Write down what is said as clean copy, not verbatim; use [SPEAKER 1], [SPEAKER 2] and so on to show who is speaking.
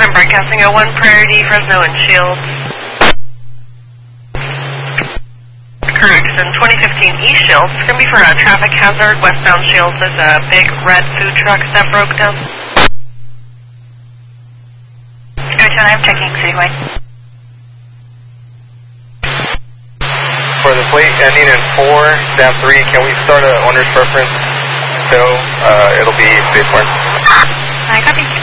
[SPEAKER 1] 7 broadcasting 01, priority Fresno and Shields. Correction, 2015 East Shields. It's going to be for a traffic hazard. Westbound Shields is a big red food truck that broke down. I'm checking Citywide.
[SPEAKER 2] For the plate ending in 4-3, can we start an owner's preference? So it'll be 3-4.
[SPEAKER 1] I copy.